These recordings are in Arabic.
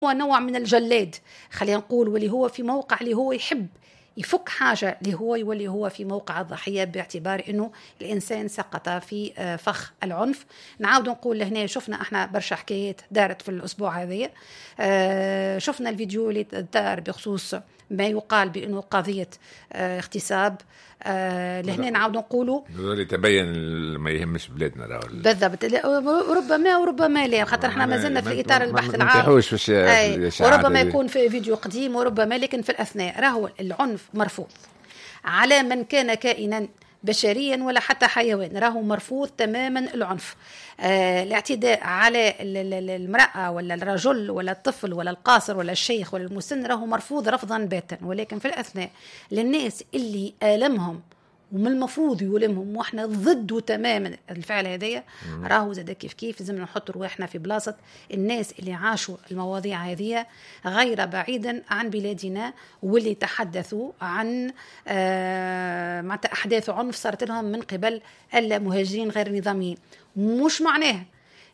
هو نوع من الجلاد، خلينا نقول، واللي هو في موقع اللي هو يحب يفك حاجة اللي هو يولي هو في موقع الضحية، باعتبار أنه الإنسان سقط في فخ العنف. نعاود نقول لهنا، شفنا احنا برشا حكايات دارت في الأسبوع هذا. شفنا الفيديو اللي دار بخصوص ما يقال بأنه قضية اغتصاب. لهنا نعاود نقولوا اللي تبين ما يهمش بلادنا بالضبط، وربما لا، خاطر احنا ما زلنا في اطار البحث العام، وربما يكون في فيديو قديم وربما، لكن في الاثناء راهو العنف مرفوض على من كان كائنا بشريا ولا حتى حيوان، راهو مرفوض تماما العنف. الاعتداء على المرأة ولا الرجل ولا الطفل ولا القاصر ولا الشيخ ولا المسن راهو مرفوض رفضا باتا. ولكن في الأثناء للناس اللي آلمهم ومن المفروض يولمهم واحنا ضده تماما الفعل هذايا، راهو زاد كيف لازم نحط رواحنا في بلاصة الناس اللي عاشوا المواضيع هذه غير بعيدا عن بلادنا، واللي تحدثوا عن أحداث عنف صارت لهم من قبل المهاجرين غير النظاميين. مش معناه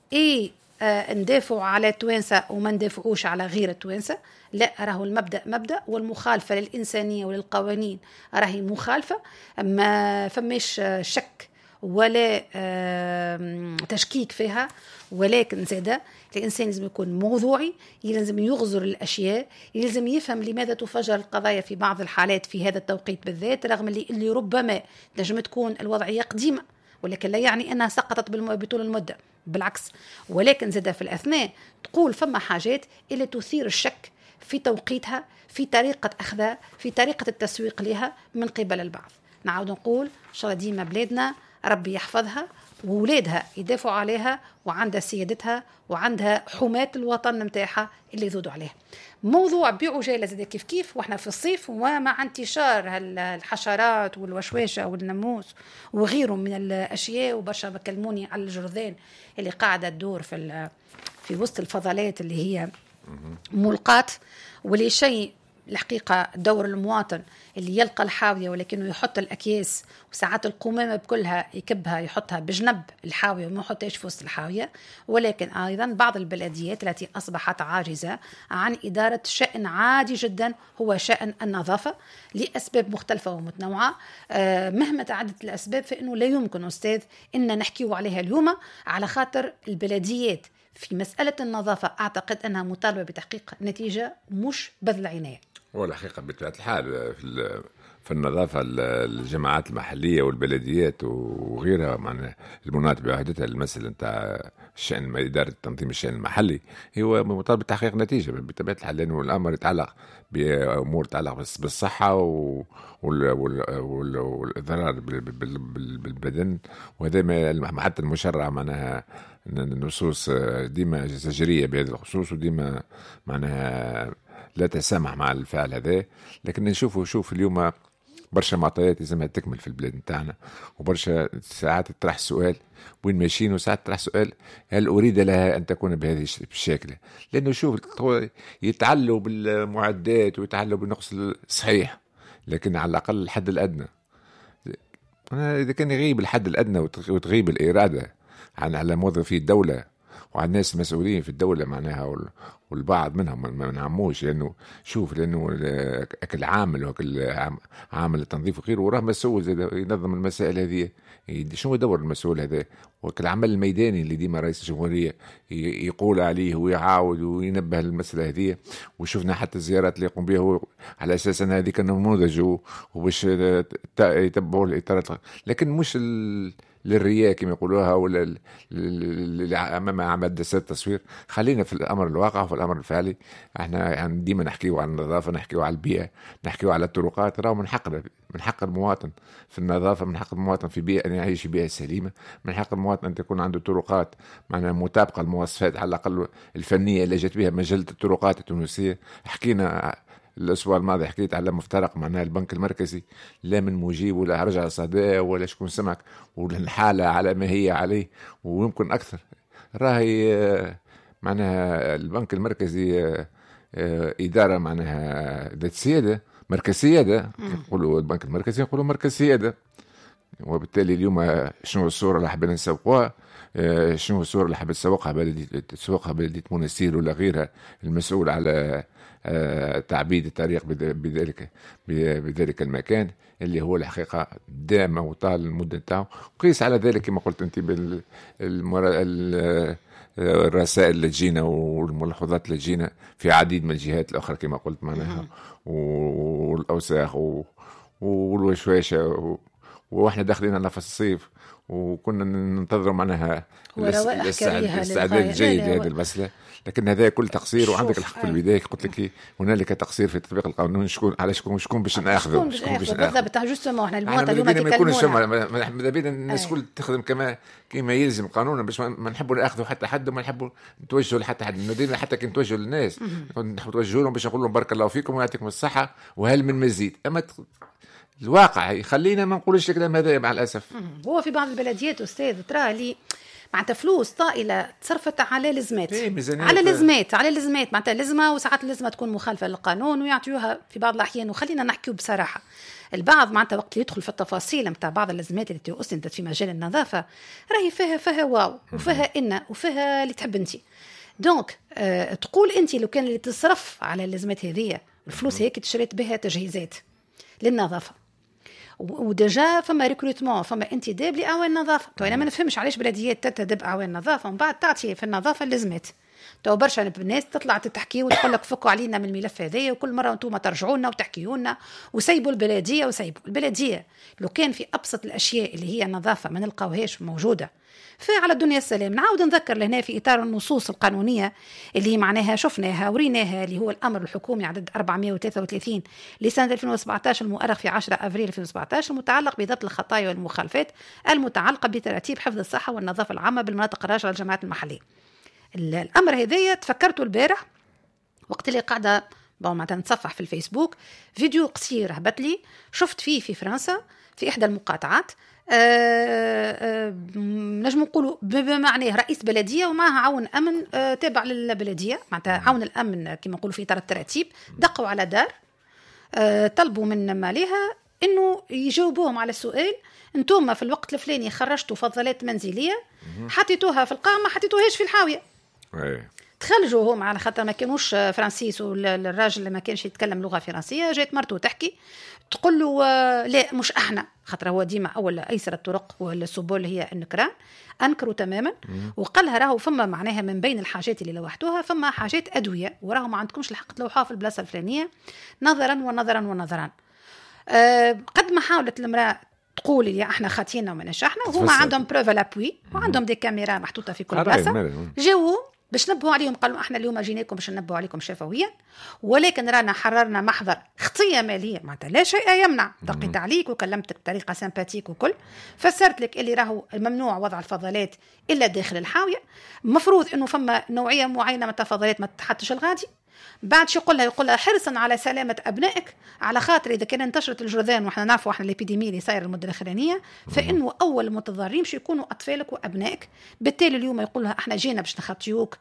ندافعوا على التوانسة وما ندافعوش على غير التوانسة، لا، راهو المبدأ مبدأ، والمخالفة للإنسانية وللقوانين راهي مخالفة، ما فماش شك ولا تشكيك فيها. ولكن زادة الإنسان لازم يكون موضوعي، يلزم يغزر الأشياء، يلزم يفهم لماذا تفجر القضايا في بعض الحالات في هذا التوقيت بالذات، رغم اللي ربما نجم تكون الوضعية قديمة، ولكن لا يعني أنها سقطت بطول المدة، بالعكس. ولكن زادة في الأثناء تقول فما حاجات اللي تثير الشك في توقيتها، في طريقة أخذها، في طريقة التسويق لها من قبل البعض. نعود نقول إن شاء الله ديما بلادنا ربي يحفظها وولادها يدافعوا عليها، وعندها سيادتها وعندها حماة الوطن متاعها اللي يذودوا عليه. موضوع بعجالة زي كيف واحنا في الصيف ومع انتشار الحشرات والوشواشة والناموس وغيره من الأشياء، وبرشا بكلموني على الجرذان اللي قاعدة تدور في وسط الفضلات اللي هي ملقات، واللي شيء الحقيقة دور المواطن اللي يلقى الحاوية ولكنه يحط الأكياس وساعات القمامة بكلها يكبها يحطها بجنب الحاوية وما يحطهاش في وسط الحاوية. ولكن أيضا بعض البلديات التي أصبحت عاجزة عن إدارة شأن عادي جدا هو شأن النظافة لأسباب مختلفة ومتنوعة. مهما تعدت الأسباب فإنه لا يمكن أستاذ إن نحكيه عليها اليوم، على خاطر البلديات في مسألة النظافة أعتقد أنها مطالبة بتحقيق نتيجة مش بذل عناية. والحقيقة بطبيعة الحال في النظافة الجماعات المحلية والبلديات وغيرها، معناها المناطق بعهدتها المسألة نتاع الشأن إدارة تنظيم الشأن المحلي هو مطالب بتحقيق نتيجة بطبيعة الحال، لأنه الأمر يتعلق بأمور تتعلق بالصحة والضرر بالبدن، وهذا حتى المشرع معناها النصوص ديما زجرية بهذا الخصوص، وديما معناها لا تسامح مع الفعل هذا. لكن نشوف اليوم برشا معطيات لازمها تكمل في البلاد نتاعنا، وبرشا ساعات تطرح السؤال وين ماشيين، وساعات تطرح سؤال هل أريد لها أن تكون بهذه الشكل؟ لأنه شوف يتعلوا بالمعدات ويتعلوا بالنقص الصحيح، لكن على الأقل الحد الأدنى، إذا كان يغيب الحد الأدنى وتغيب الإرادة على موظفي الدولة وعلى الناس المسؤولين في الدولة معناها، والبعض منهم ما نعموش، لأنه أكل عامل وأكل عامل التنظيف وغيره وراه مسؤول ينظم المسائل هذه. شنو دور المسؤول هذا؟ والعمل الميداني اللي ديما رئيس الجمهورية يقول عليه ويعاود وينبه المسألة هذه. وشفنا حتى الزيارات اللي يقوم بها على أساس أن هذه كان نموذج وباش يتبعوا الإطارات، لكن مش للرياء كما يقولوها ولا أمام عدسات التصوير. خلينا في الأمر الواقع وفي الأمر الفعلي. احنا يعني ديما نحكيو على النظافة، نحكيو على البيئة، نحكيو على الطرقات. راهو من حق المواطن في النظافة، من حق المواطن في بيئة أن يعيش في بيئة سليمة، من حق المواطن أن تكون عنده طرقات معناها مطابقة للمواصفات على الأقل الفنية اللي جت بها مجلة الطرقات التونسية. حكينا الأسبوع الماضي حكيت على مفترق معناها البنك المركزي، لا من مجيب ولا رجع صداء ولا شكون سمعك، والحالة على ما هي عليه ويمكن أكثر. راهي معناها البنك المركزي إدارة معناها ذات سيادة، مركز سيادة. يقولوا البنك المركزي يقولوا مركز سيادة، وبالتالي اليوم شنو الصورة اللي حبينا نسوقوها؟ شنو الصورة اللي حبيت تسوقها بلدية منستير ولا غيرها المسؤول على تعبيد الطريق بذلك المكان اللي هو الحقيقة دام وطال المدة نتاعو. قيس على ذلك كما قلت أنت الرسائل اللي تجينا والملاحظات اللي تجينا في عديد من الجهات الأخرى كما قلت معناها، والأوساخ والوشواشة، واحنا داخلين على نفس الصيف وكنا ننتظر معناها الاستعداد الجيد لهذه المسألة. لكن هذا كل تقصير، وعندك الحق في البداية قلت لك هنالك تقصير في تطبيق القانون. شكون باش ناخذه؟ بالضبط جوستومون احنا المواطن اليوم ما يكونش ماذا بينا الناس الكل تخدم كما يلزم قانونا باش ما نحبوا ناخذوا حتى حد وما نحبوا نتوجهوا لحتى حد. مدينة حتى كي نتوجهوا للناس نحبوا نتوجهوا لهم باش نقول لهم بارك الله فيكم ويعطيكم الصحة وهل من مزيد. اما الواقع يخلينا ما نقولش الكلام هذا مع الأسف. هو في بعض البلديات أستاذ ترى لي معناتها فلوس طائلة تصرفت على لزمات، على لزمات معناتها لزمة، وساعات اللزمة تكون مخالفة للقانون ويعطيوها في بعض الأحيان. وخلينا نحكيو بصراحة، البعض معناتها وقت يدخل في التفاصيل متاع بعض اللزمات التي أسندت في مجال النظافة راهي فيها واو وفيها اللي تحب انتي. دونك تقول انتي لو كان اللي تصرف على اللزمات هذه الفلوس هيك تشريت بها تجهيزات للنظافة، ودجا فما ريكروتمون فما انتداب لاعوان نظافه. تو انا ما نفهمش علاش بلديات تنتدب اعوان نظافه ومن بعد تعطي في النظافه اللزمات. تو برشا الناس تطلع تحكي وتقول لك فكوا علينا من الملف هذايا، وكل مره انتم ترجعوا لنا وتحكيوا لنا وسيبوا البلديه. لو كان في ابسط الاشياء اللي هي النظافه ما نلقاوهاش موجوده فعلى الدنيا السلام. نعاود نذكر لهنا في إطار النصوص القانونية اللي معناها شفناها وريناها، اللي هو الأمر الحكومي عدد 433 لسنة 2017 المؤرخ في 10 أفريل 2017 المتعلق بضبط الخطايا والمخالفات المتعلقة بترتيب حفظ الصحة والنظافة العامة بالمناطق الراجعة للجماعات المحلية. الأمر هذايا تفكرته البارح وقت اللي قاعدة معناتها نتصفح في الفيسبوك فيديو قصير هبط لي شفت فيه في فرنسا في إحدى المقاطعات نجم نقولوا بمعنى رئيس بلدية ومعها عون أمن تابع للبلدية، معناتها عون الأمن كما نقولوا في إطار الترتيب. دقوا على دار طلبوا من مالها إنه يجاوبوهم على السؤال، أنتم في الوقت الفلاني خرجتوا فضلات منزلية حطيتوها في القاع ما حطيتوهاش في الحاوية. تخلجوهم على خاطر ما كانوش فرنسيس، والراجل اللي ما كانش يتكلم لغة فرنسية جات مرته تحكي تقول له لا مش احنا، خاطر هو ديما اول ايسر الطرق والسبل هي النكران، انكروا تماما. وقالها راهو فما معناها من بين الحاجات اللي لوحتوها فما حاجات ادويه وراهو ما عندكمش الحق تلوحوها في البلاصه الفلانيه نظرا. قد ما حاولت المراه تقول لي احنا خاطينا وما نشحنا، وهما عندهم بروف لابوي وعندهم دي كاميرا محطوطه في كل بلاصه، جاوا باش نبهوا عليهم قالوا احنا اليوم جيناكم باش نبهوا عليكم شفويا، ولكن رانا حررنا محضر خطيه ماليه معناتها لا شيء يمنع. دقيت عليك وكلمتك بطريقه سامباتيك وكل، فسرت لك اللي راهو ممنوع وضع الفضلات الا داخل الحاويه، مفروض انه فما نوعيه معينه من الفضلات ما تحطش الغادي. بعد شو يقول لها حرصا على سلامة أبنائك، على خاطر إذا كان انتشرت الجرذان وإحنا نعرفوا إحنا الإبيديمية اللي صاير المدة الأخرانية فإنه أول المتضررين مش يكونوا أطفالك وأبنائك. بالتالي اليوم يقول لها إحنا جينا باش نخطيوك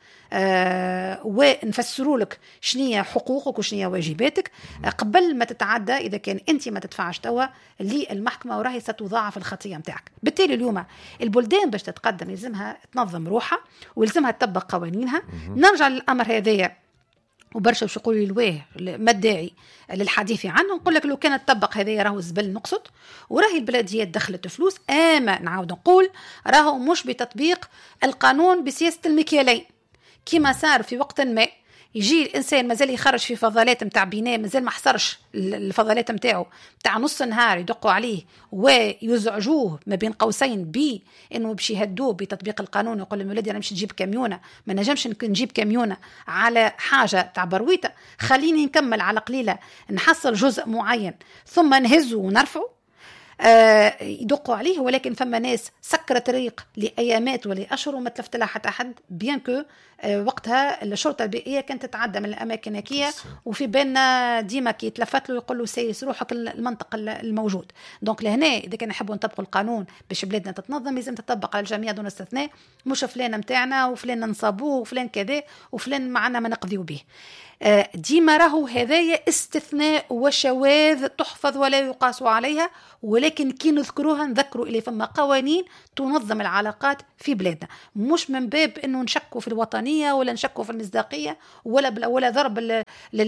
ونفسروا لك شنية حقوقك وشنية واجباتك قبل ما تتعدى إذا كان أنت ما تدفعش توا للمحكمة وراهي ستضاعف الخطية متاعك. بالتالي اليوم البلدان باش تتقدم يلزمها تنظم روحها ويلزمها تطبق قوانينها. نرجع للأمر هذايا وبرشا باش يقولوا الواه ما الداعي للحديث عنه. نقول لك لو كانت تطبق هذايا راهو الزبل نقصد وراهي البلديات دخلت فلوس، اما نعاود نقول راهو مش بتطبيق القانون بسياسة المكيالين كما صار في وقت ما. يجي الانسان مازال يخرج في فضلات متاع بناء مازال ما حصرش الفضلات متاعو تاع نص نهار يدقوا عليه ويزعجوه ما بين قوسين بي انه باش يهدوه بتطبيق القانون. يقول لهم ولادي انا مش نجيب كاميونه، ما نجمش نجيب كاميونه على حاجه تاع برويته، خليني نكمل على قليله نحصل جزء معين ثم نهزه ونرفعه. يدقوا عليه، ولكن فما ناس مسكرة طريق لأيامات ولأشهر وما تلفت لها حتى حد، بيان كو وقتها الشرطة البيئية كانت تتعدى من الأماكن هكية، وفي بالنا ديما كي يتلفت له يقول له سيس روحك المنطق الموجود. دونك لهنا إذا كان نحبوا نطبقوا القانون باش بلادنا تتنظم لازم تطبق على الجميع دون استثناء، مش فلان متاعنا وفلان نصابوه وفلان كذا وفلان معنا ما نقضيو به. ديما راهو هذايا استثناء وشواذ تحفظ ولا يقاس عليها، ولكن كي نذكروها نذكروا إلي فما قوانين تنظم العلاقات في بلادنا، مش من باب انه نشكوا في الوطنيه ولا نشكوا في المصداقيه ولا ضرب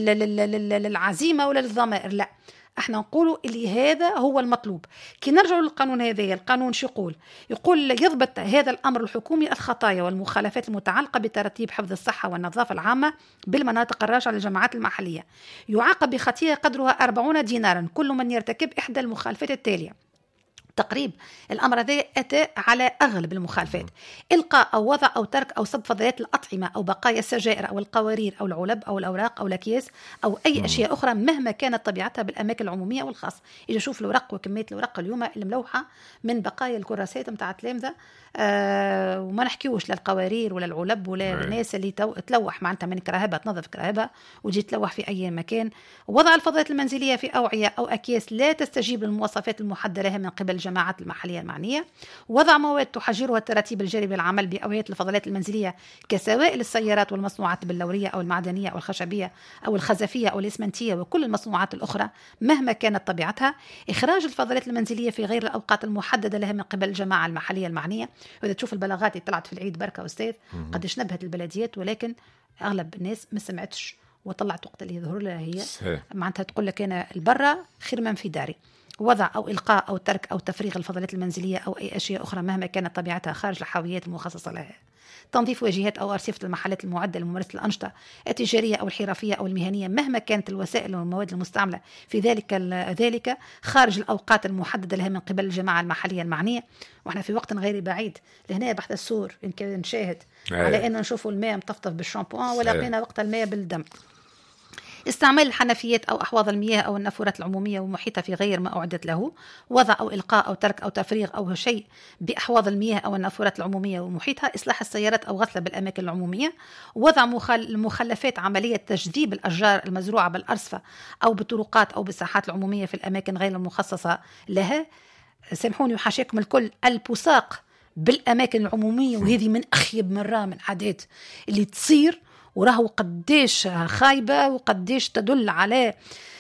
للعزيمه ولا للضمائر، لا احنا نقولوا اللي هذا هو المطلوب. كي نرجعوا للقانون هذا، القانون شو يقول يضبط هذا الامر الحكومي الخطايا والمخالفات المتعلقه بترتيب حفظ الصحه والنظافه العامه بالمناطق الراجعه للجماعات المحليه، يعاقب بخطيئه قدرها 40 دينارا كل من يرتكب احدى المخالفات التاليه. تقريب الأمر هذا أتى على أغلب المخالفات: إلقاء أو وضع أو ترك أو صب فضلات الأطعمة أو بقايا السجائر أو القوارير أو العلب أو الأوراق أو الأكياس أو أي أشياء أخرى مهما كانت طبيعتها بالأماكن العمومية والخاصة. إذا شوف الورق وكمية الورق اليوم الملوحة من بقايا الكراسات متاع التلامذة، وما نحكيوش للقوارير ولا العلب ولا الناس اللي تلوح معناتها من كراهبة تنظف كراهبة وتجي تلوح في أي مكان. وضع الفضلات المنزلية في أوعية أو أكياس لا تستجيب للمواصفات المحددة لها من قبل الجماعات المحلية المعنية. وضع مواد تحجرها التراتيب الجاري بالعمل بأوعية الفضلات المنزلية كسوائل السيارات والمصنوعات البلورية أو المعدنية أو الخشبية أو الخزفية أو الإسمنتية وكل المصنوعات الأخرى مهما كانت طبيعتها. إخراج الفضلات المنزلية في غير الأوقات المحددة لها من قبل الجماعة المحلية المعنية. وإذا تشوف البلاغات اللي طلعت في العيد بركة أستاذ قديش نبهت البلديات، ولكن أغلب الناس ما سمعتش وطلعت وقت اللي يظهر لها هي معناتها تقول لك أنا البرة خير من في داري. وضع أو إلقاء أو ترك أو تفريغ الفضلات المنزلية أو أي أشياء أخرى مهما كانت طبيعتها خارج الحاويات المخصصة لها. تنظيف واجهات أو أرصفة المحلات المعدة لممارسة الأنشطة التجارية أو الحرفية أو المهنية مهما كانت الوسائل والمواد المستعملة في ذلك خارج الأوقات المحددة لها من قبل الجماعة المحلية المعنية. وإحنا في وقت غير بعيد لهنا بحث السور إن كان نشاهد على أن نشوفوا الماء مطفطف بالشامبوان ولا لقينا وقت الماء بالدم. استعمال الحنفيات أو أحواض المياه أو النافورات العمومية ومحيطها في غير ما أعدت له. وضع أو إلقاء أو ترك أو تفريغ أو شيء بأحواض المياه أو النافورات العمومية ومحيطها. إصلاح السيارات أو غسلها بالأماكن العمومية. وضع مخلفات عملية تجذيب الأشجار المزروعة بالأرصفة أو بالطرقات أو بالساحات العمومية في الأماكن غير المخصصة لها. سامحوني وحاشاكم الكل، البصاق بالأماكن العمومية، وهذه من أخيب مرة من عادات اللي تصير وراهو قديش خايبة وقديش تدل على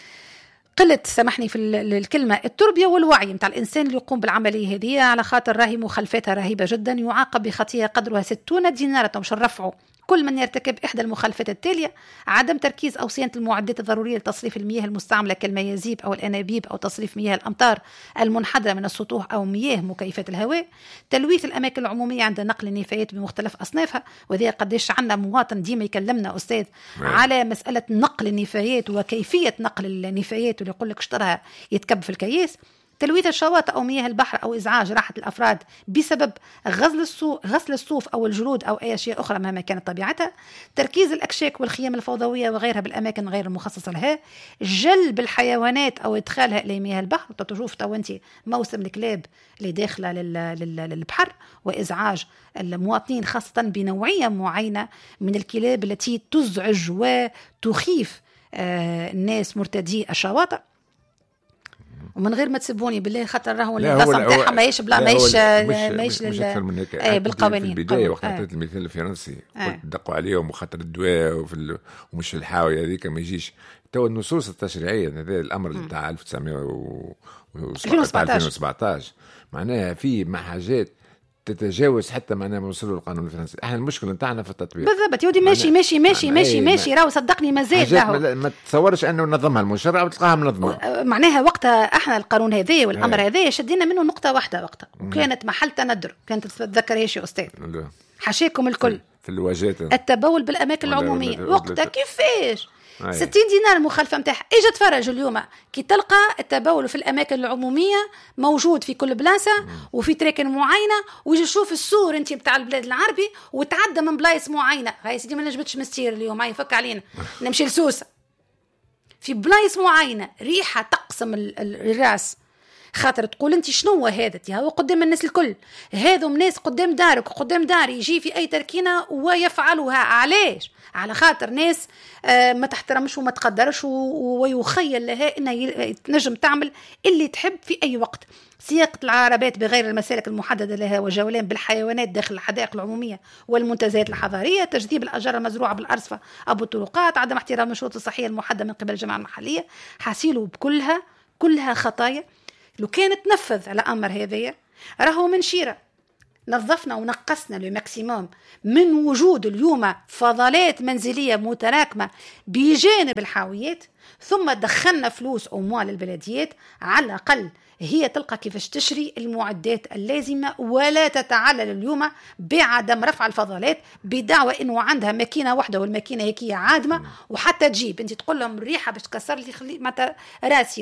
قلة، سامحني في الكلمة، التربية والوعي متاع الإنسان اللي يقوم بالعملية هذه، على خاطر راهي مخالفتها رهيبة جدا. يعاقب بخطيئة قدرها 60 دينارا مش نرفعوا كل من يرتكب إحدى المخالفات التالية: عدم تركيز أو صيانة المعدات الضرورية لتصريف المياه المستعملة كالميازيب أو الأنابيب أو تصريف مياه الأمطار المنحدرة من السطوح أو مياه مكيفات الهواء. تلويث الأماكن العمومية عند نقل النفايات بمختلف أصنافها، وذي قديش عندنا مواطن ديما يكلمنا أستاذ على مسألة نقل النفايات وكيفية نقل النفايات، واللي يقول لك اشترها يتكب في الكياس. تلويث الشواطئ أو مياه البحر أو إزعاج راحة الأفراد بسبب غسل الصوف أو الجلود أو أي شيء أخرى مهما كانت طبيعتها. تركيز الأكشاك والخيام الفوضوية وغيرها بالأماكن غير المخصصة لها. جلب الحيوانات أو إدخالها إلى مياه البحر، تشوف توانتي موسم الكلاب اللي داخلة للبحر، وإزعاج المواطنين خاصة بنوعية معينة من الكلاب التي تزعج وتخيف الناس مرتدي الشواطئ. ومن غير ما تسبوني بالله خاطر راهو البلاصه نتاعها ماهيش بلا ماهيش بالقوانين. في البدايه وقت عطيت المثال الفرنسي قلت دقوا عليهم وخاطر الدواء ومش في الحاويه هذيك ما يجيش. تو النصوص التشريعيه هذا الامر تاع 1917 معناها في حاجات تتجاوز حتى معناها وصلوا للقانون الفرنسي. احنا المشكله نتاعنا في التطبيق بالضبط. يودي ماشي راهو صدقني مازال راهو ما تتصورش انه نظمها المشرع وتلقاها منظمه. معناها وقتها احنا القانون هذا والامر هذا شدينا منه نقطه واحدة وقتها، وكانت محل تندر. كانت تتذكر ايش يا استاذ؟ حاشاكم الكل في الواجهات التبول بالاماكن العموميه وقتها كيفاش 60 دينار المخالفة متاعها. اجي تفرج اليوم كي تلقى التبول في الأماكن العمومية موجود في كل بلاصة وفي تراكن معينة، ويجي شوف السور انت بتاع البلاد العربي وتعدى من بلايص معينة. هاي سيدي ما نجبتش مستير اليوم، هاي فك علينا نمشي لسوسة في بلايص معينة ريحة تقسم الراس خاطر تقول انت شنو هذا هو قدام الناس الكل، هذو ناس قدام دارك وقدام داري، يجي في اي تركينه ويفعلها. علاش؟ على خاطر ناس ما تحترمش وما تقدرش ويخيل لها انها تنجم تعمل اللي تحب في اي وقت. سياقة العربات بغير المسالك المحددة لها، وجولان بالحيوانات داخل الحدائق العمومية والمنتزهات الحضارية، تجذيب الأشجار المزروعة بالأرصفة أو الطرقات، عدم احترام الشروط الصحية المحددة من قبل الجماعة المحلية، حاسيلوا كلها خطايا. لو كانت تنفذ على أمر هذايا راهو من شيرة نظفنا ونقصنا الماكسيموم من وجود اليوم فضلات منزلية متراكمة بجانب الحاويات، ثم دخلنا فلوس أموال البلديات، على الأقل هي تلقى كيفاش تشري المعدات اللازمة ولا تتعلل اليوم بعدم رفع الفضلات بدعوى انه عندها ماكينة واحدة والماكينة هيك عادمة، وحتى تجيب انت تقول لهم الريحة باش تكسر لي متى راسي،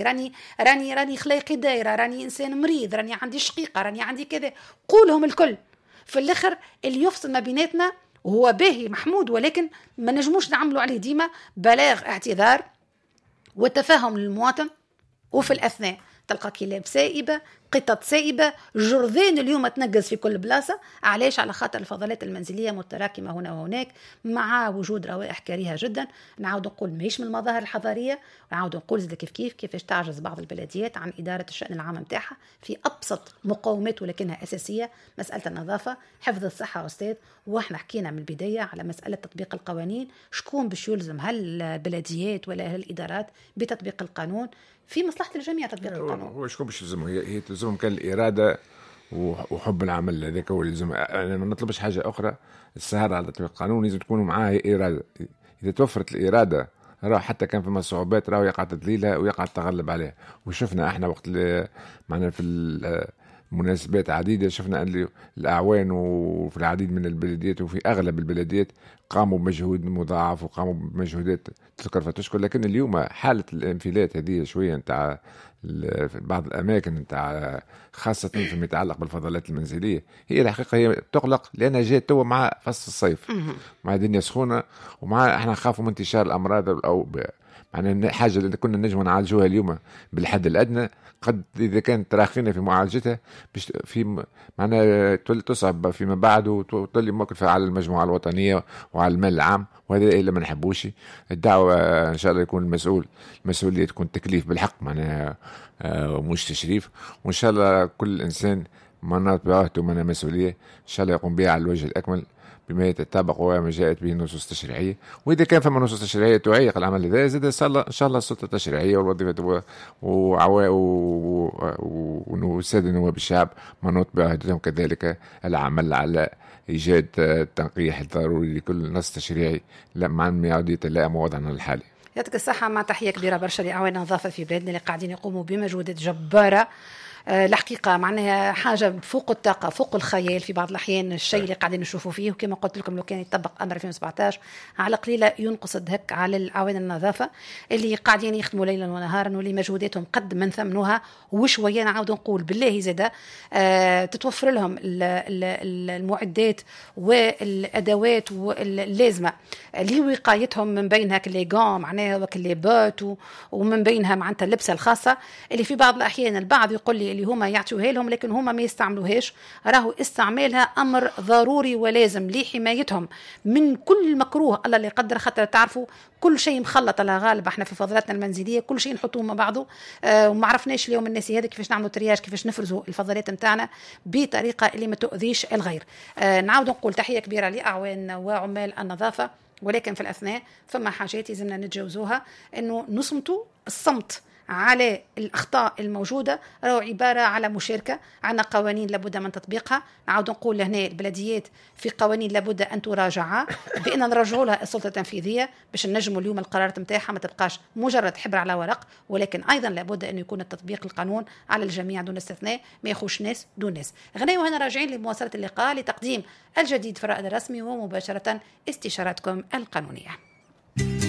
راني خلاقي دايرة، راني انسان مريض، راني عندي شقيقة، راني عندي كذا، قولهم الكل. في الاخر اللي يفصل ما بيناتنا وهو باهي محمود، ولكن ما نجموش نعملوا عليه ديما بلاغ اعتذار والتفاهم للمواطن. وفي الأثناء تلقى كلاب سائبة، قطط سائبة، جرذان اليوم تنقز في كل بلاصة. علاش؟ على خاطر الفضلات المنزلية متراكمة هنا وهناك مع وجود روائح كريهة جدا. نعود نقول ماهيش من المظاهر الحضارية، ونعود نقول زي كيفاش تعجز بعض البلديات عن إدارة الشأن العام متاعها في أبسط مقومات ولكنها أساسية، مسألة النظافة، حفظ الصحة أستاذ. واحنا حكينا من البداية على مسألة تطبيق القوانين، شكون باش يلزم؟ هل البلديات ولا هل الإدارات بتطبيق القانون؟ في مصلحة الجميع تطبيق القانون. هو شكون باش يلزمهم؟ هي تلزمهم كان الإرادة وحب العمل، هذاك هو اللي يلزم. أنا ما نطلبش حاجة أخرى. السهر على تطبيق القانون لازم تكونوا معاه إرادة. إذا توفرت الإرادة راه حتى كان فما صعوبات راه يقع تدليلها ويقع التغلب عليها. وشفنا احنا وقت معنا في مناسبات عديدة شفنا أن الأعوان وفي العديد من البلديات وفي أغلب البلديات قاموا بمجهود مضاعف وقاموا بمجهودات تذكر فتشكر. لكن اليوم حالة الانفلات هذه شوية نتاع في بعض الأماكن نتاع خاصة فيما يتعلق بالفضلات المنزلية، هي الحقيقة هي تقلق لأنها جاءت توا مع فصل الصيف، مع الدنيا سخونة، ومع احنا نخافوا من انتشار الأمراض أو يعني حاجة اللي كنا نجم نعالجوها اليوم بالحد الأدنى قد إذا كانت تراخينا في معالجتها في معناها تصعب فيما بعد وتولي موقفة على المجموعة الوطنية وعلى المال العام، وهذا اللي ما نحبوش. الدعوة إن شاء الله يكون المسؤولية تكون تكليف بالحق معناها مش تشريف، وإن شاء الله كل إنسان مناط بعهده ومنها مسؤولية إن شاء الله يقوم بها على الوجه الأكمل بما يتطابق وما جاءت به النصوص التشريعية. وإذا كان فما نصوص تشريعية تعيق العمل هذا زاد إن شاء الله السلطة التشريعية والوظيفة والسادة نواب الشعب منوط بعهدهم كذلك العمل على إيجاد التنقيح الضروري لكل نص تشريعي مع ما يعود يتلائم وضعنا الحالي. يعطيك الصحة. مع تحية كبيرة برشا لأعوان النظافة في بلادنا اللي قاعدين يقوموا بمجهودات جبارة. الحقيقة معناها حاجة فوق الطاقة فوق الخيال في بعض الأحيان الشيء اللي قاعدين نشوفوا فيه. وكما قلت لكم لو كان يطبق أمر 2017 على قليلة ينقص الدهك على الأعوان النظافة اللي قاعدين يخدموا ليلا ونهارا واللي مجهوداتهم قد من ثمنوها وشوية. نعاود نقول بالله زادة تتوفر لهم المعدات والأدوات اللازمة لوقايتهم، من بينها كلي غام معناها وكلي بات ومن بينها معناتها اللبسة الخاصة اللي في بعض الأحيان البعض يقول لي اللي هما يعطوها لهم لكن هما ما يستعملوهاش. راهو استعمالها أمر ضروري ولازم لحمايتهم من كل مكروه الله اللي يقدر. خاطر تعرفوا كل شيء مخلط على غالب احنا في فضلاتنا المنزلية، كل شيء نحطوه مع بعضه وما عرفناش اليوم الناس هذا كيفاش نعملوا ترياج، كيفاش نفرزوا الفضلات متاعنا بطريقة اللي ما تؤذيش الغير. نعاود نقول تحية كبيرة لأعوان وعمال النظافة، ولكن في الأثناء فما حاجات لازمنا نتجاوزوها، إنه نصمتوا الصمت على الأخطاء الموجودة راهو عبارة على مشاركة. عنا قوانين لابد من تطبيقها. نعود نقول لهنا البلديات في قوانين لابد أن تراجعها بأن نرجعوا لها السلطة التنفيذية باش نجموا اليوم القرارات متاعها ما تبقاش مجرد حبر على ورق، ولكن أيضا لابد أن يكون التطبيق القانون على الجميع دون استثناء، ما يخوش ناس دون ناس. غناية وهنا راجعين لمواصلة اللقاء لتقديم الجديد في الرائد الرسمي ومباشرة استشاراتكم القانونية.